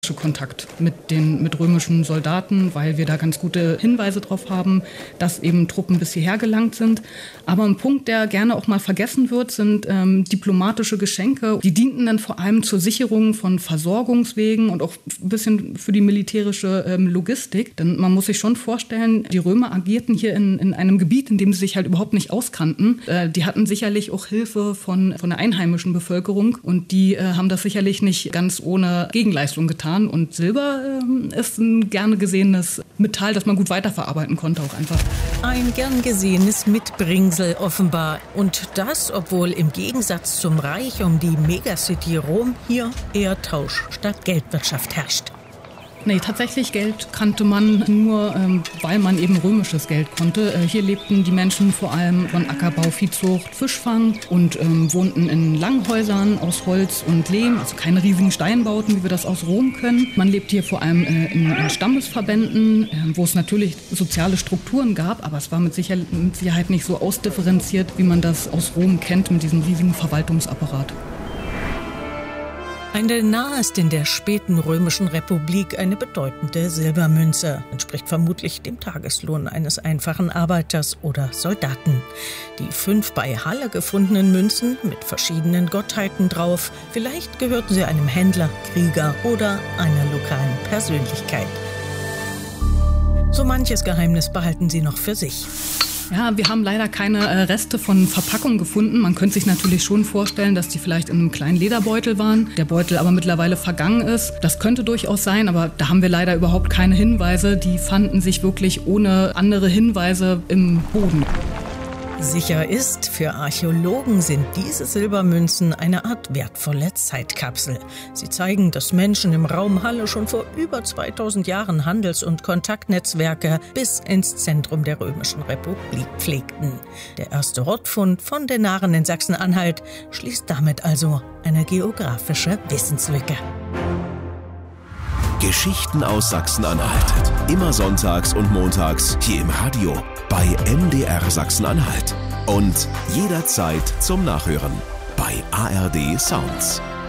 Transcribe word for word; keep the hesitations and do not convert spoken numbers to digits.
Kontakt mit den mit römischen Soldaten, weil wir da ganz gute Hinweise drauf haben, dass eben Truppen bis hierher gelangt sind. Aber ein Punkt, der gerne auch mal vergessen wird, sind ähm, diplomatische Geschenke. Die dienten dann vor allem zur Sicherung von Versorgungswegen und auch ein bisschen für die militärische ähm, Logistik. Denn man muss sich schon vorstellen, die Römer agierten hier in, in einem Gebiet, in dem sie sich halt überhaupt nicht auskannten. Äh, die hatten sicherlich auch Hilfe von, von der einheimischen Bevölkerung und die äh, haben das sicherlich nicht ganz ohne Gegenleistung getan. Und Silber äh, ist ein gern gesehenes Metall, das man gut weiterverarbeiten konnte auch einfach. Ein gern gesehenes Mitbringsel offenbar. Und das, obwohl im Gegensatz zum Reich um die Megacity Rom hier eher Tausch statt Geldwirtschaft herrscht. Nee, tatsächlich Geld kannte man nur, ähm, weil man eben römisches Geld konnte. Äh, hier lebten die Menschen vor allem von Ackerbau, Viehzucht, Fischfang und ähm, wohnten in Langhäusern aus Holz und Lehm, also keine riesigen Steinbauten, wie wir das aus Rom können. Man lebt hier vor allem äh, in, in Stammesverbänden, äh, wo es natürlich soziale Strukturen gab, aber es war mit, sicher, mit Sicherheit nicht so ausdifferenziert, wie man das aus Rom kennt, mit diesem riesigen Verwaltungsapparat. Ein Denar ist in der späten römischen Republik eine bedeutende Silbermünze, entspricht vermutlich dem Tageslohn eines einfachen Arbeiters oder Soldaten. Die fünf bei Halle gefundenen Münzen mit verschiedenen Gottheiten drauf, vielleicht gehörten sie einem Händler, Krieger oder einer lokalen Persönlichkeit. So manches Geheimnis behalten sie noch für sich. Ja, wir haben leider keine äh, Reste von Verpackung gefunden. Man könnte sich natürlich schon vorstellen, dass die vielleicht in einem kleinen Lederbeutel waren, der Beutel aber mittlerweile vergangen ist. Das könnte durchaus sein, aber da haben wir leider überhaupt keine Hinweise. Die fanden sich wirklich ohne andere Hinweise im Boden. Sicher ist, für Archäologen sind diese Silbermünzen eine Art wertvolle Zeitkapsel. Sie zeigen, dass Menschen im Raum Halle schon vor über zweitausend Jahren Handels- und Kontaktnetzwerke bis ins Zentrum der Römischen Republik pflegten. Der erste Rottfund von Denaren in Sachsen-Anhalt schließt damit also eine geografische Wissenslücke. Geschichten aus Sachsen-Anhalt. Immer sonntags und montags hier im Radio bei M D R Sachsen-Anhalt. Und jederzeit zum Nachhören bei A R D Sounds.